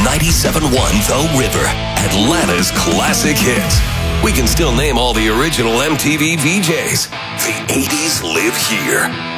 97.1 The River, Atlanta's classic hits. We can still name all the original MTV VJs. The 80s live here.